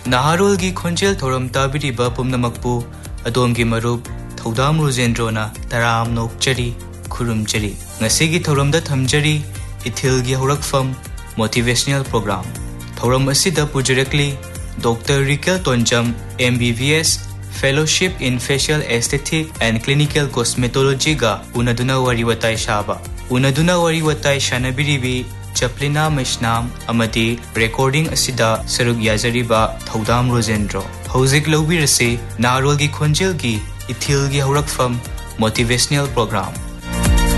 Naharolgi Khonjel Thoram Tabiriba Pumnamakpu Adongi Marup Thodam Rosendrona Taram Nokchari Kurumchari Ngasigi Thoramda Thamjari Ithilgi Horakfam Motivational Program Thoram Asida Pujarakli Dr. Rikel Tonjam MBBS Fellowship in Facial Aesthetic and Clinical Cosmetology ga Unaduna Wariwatai Shaba Unaduna Wariwatai Shanabiribi Chaplina Mishnam Amadi Recording Asida Sarug Yazariba Thodam Rosendro Hauzik Lobirase Narolgi Khonjelgi Ithilgi Horakfam Motivational Program